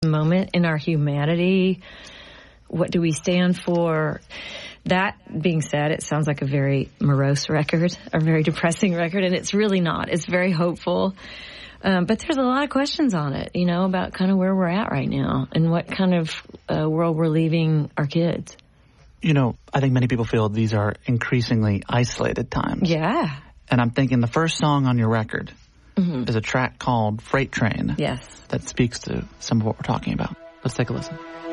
moment in our humanity. What do we stand for? That being said, it sounds like a very morose record, a very depressing record, and it's really not. It's very hopeful. But there's a lot of questions on it, about kind of where we're at right now and what kind of world we're leaving our kids. I think many people feel these are increasingly isolated times. Yeah. And I'm thinking the first song on your record mm-hmm. is a track called Freight Train. Yes. That speaks to some of what we're talking about. Let's take a listen.